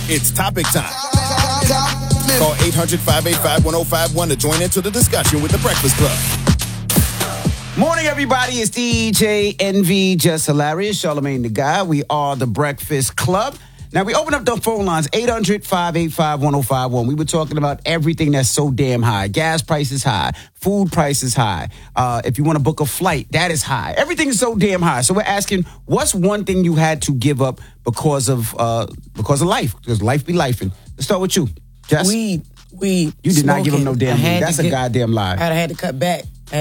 It's topic time. Call 800-585-1051 to join into the discussion with The Breakfast Club. Morning, everybody. It's DJ NV, Just Hilarious, Charlamagne the Guy. We are The Breakfast Club. Now, we open up the phone lines, 800-585-1051. We were talking about everything that's so damn high. Gas prices high. Food prices high. If you want to book a flight, that is high. Everything is so damn high. So we're asking, what's one thing you had to give up because of life? Because life be lifing. Let's start with you, Jess. Weed. You did not give him no damn weed. That's a goddamn lie. I had to cut back.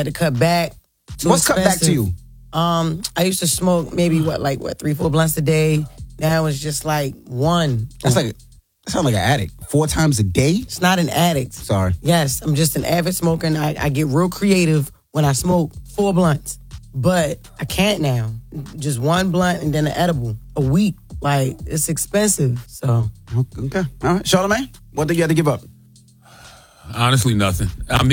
What's cut back to you? I used to smoke maybe 3-4 blunts a day. Now it's just like one. That sounds like an addict. 4 times a day? It's not an addict. Sorry. Yes, I'm just an avid smoker, and I get real creative when I smoke 4 blunts. But I can't now. Just one blunt and then an edible a week. Like, it's expensive. So. Okay. All right. Charlamagne, what do you have to give up? Honestly, nothing. I'm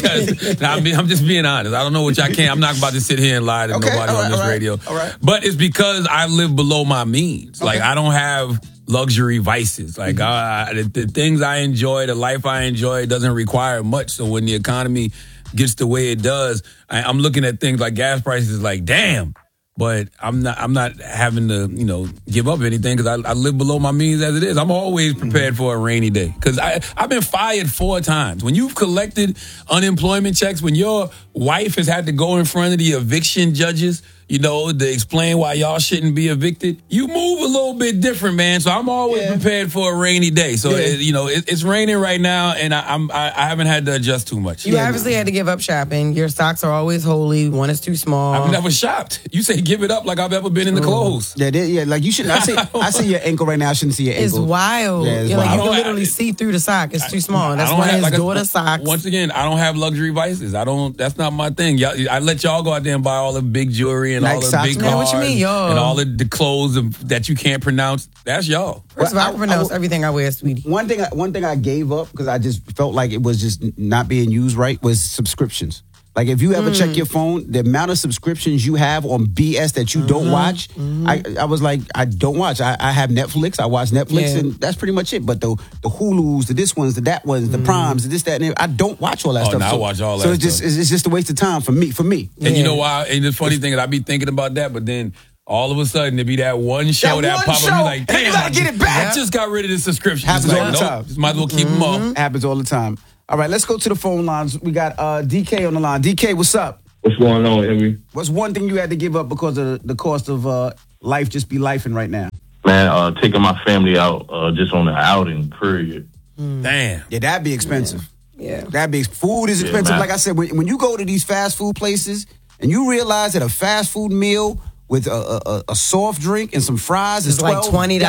just being honest. I don't know what y'all can. I'm not about to sit here and lie to nobody on this radio. All right. But it's because I live below my means. Like, I don't have luxury vices. Like, the things I enjoy, the life I enjoy doesn't require much. So when the economy gets the way it does, I'm looking at things like gas prices like, damn. But I'm not having to, give up anything because I live below my means as it is. I'm always prepared for a rainy day because I've been fired 4 times. When you've collected unemployment checks, when your wife has had to go in front of the eviction judges, to explain why y'all shouldn't be evicted, you move a little bit different, man. So I'm always prepared for a rainy day. So, it's raining right now, and I haven't had to adjust too much. You obviously had to give up shopping. Your socks are always holy. One is too small. I've never shopped. You say give it up like I've ever been in the clothes. Yeah, like you shouldn't. I see your ankle right now. I shouldn't see your ankle. It's wild. Yeah, it's wild. wild. You can literally see through the sock. It's too small. That's one of his daughter's socks. Once again, I don't have luxury vices. That's not my thing. I let y'all go out there and buy all the big jewelry and all the big cars. What you mean, y'all? And all the clothes that you can't pronounce. That's y'all. First of all, I can pronounce everything I wear, sweetie. One thing I gave up because I just felt like it was just not being used right was subscriptions. Like if you ever check your phone, the amount of subscriptions you have on BS that you don't watch, I was like, I don't watch. I have Netflix. I watch Netflix, and that's pretty much it. But the Hulus, the this ones, the that ones, the Primes, the this, that, and I don't watch all that stuff. I watch all that so stuff. It's just a waste of time for me. And you know why? And the funny thing is I be thinking about that, but then all of a sudden, it be that one show that pop up. You like, damn, I get it back. I just got rid of the subscription. Happens all the time. Just might as well keep them all. Happens all the time. All right, let's go to the phone lines. We got DK on the line. DK, what's up? What's going on, Henry? What's one thing you had to give up because of the cost of life just be lifing right now? Man, taking my family out just on the outing, period. Damn. Yeah, that'd be expensive. Yeah. Food is expensive. Man. Like I said, when you go to these fast food places and you realize that a fast food meal with a soft drink and some fries is like $20,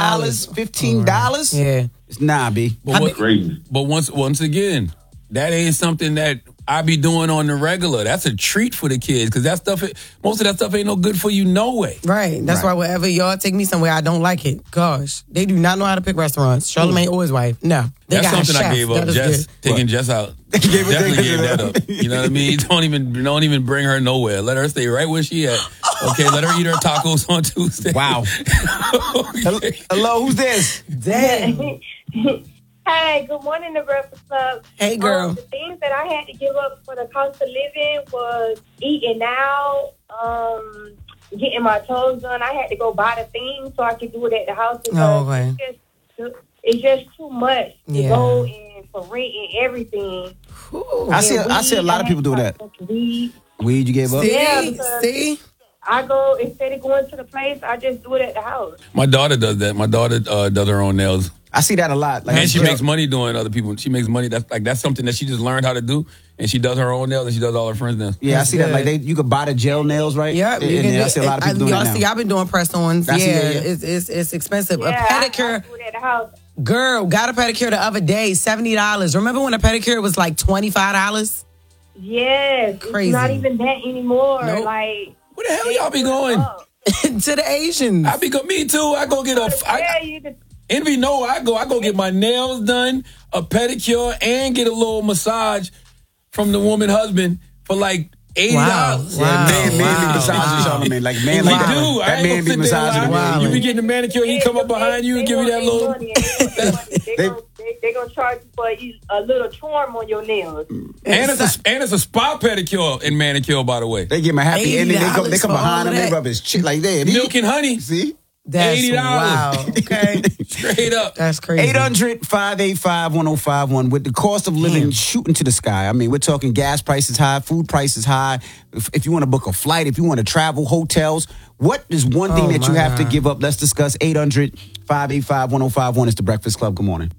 $15. Yeah. It's nah, B. Crazy. Once again, that ain't something that I be doing on the regular. That's a treat for the kids because most of that stuff ain't no good for you no way. Right. That's why wherever y'all take me somewhere, I don't like it. Gosh, they do not know how to pick restaurants. Charlamagne or his wife. No. That's got something I gave up. Jess, taking Jess out. Definitely gave that up. You know what I mean? Don't even bring her nowhere. Let her stay right where she at. Okay, let her eat her tacos on Tuesday. Wow. Okay. Hello, who's this? Damn. Hey, good morning, the Breakfast Club. Hey, girl. The things that I had to give up for the cost of living was eating out, getting my toes done. I had to go buy the things so I could do it at the house because it's just too much to go in for rent and everything. I see a lot of people do that. Weed you gave up? See? I go, instead of going to the place, I just do it at the house. My daughter does that. My daughter does her own nails. I see that a lot. And she makes money doing other people. She makes money. That's something that she just learned how to do. And she does her own nails and she does all her friends' nails. Yeah, I see that. Like you could buy the gel nails, right? Yeah, I see a lot of people doing that now. See, I've been doing press-ons. It's expensive. Yeah, a pedicure. I do it at the house. Girl, got a pedicure the other day, $70. Remember when a pedicure was like $25? Yes. Crazy. It's not even that anymore. Nope. Like, Where the hell y'all be going? To the Asians. Me too. I go get Envy, no, I go get my nails done, a pedicure, and get a little massage from the woman husband for like $80. Wow. Man be massaging Charlamagne. Like, man, like that. do. That man be massaging him. Wow. You be getting the manicure, he come up behind you and give you that little... They're going to charge you for a little charm on your nails. And it's a spa pedicure and manicure, by the way. They give him a happy ending. They come for behind all him. They that. rub his chin like that. Milk and honey. See? That's $80. wow. Okay. Straight up. That's crazy. 800-585-1051. With the cost of living shooting to the sky. I mean, we're talking gas prices high, food prices high. If you want to book a flight, if you want to travel, hotels, what is one thing that you have to give up? Let's discuss. 800-585-1051 is the Breakfast Club. Good morning.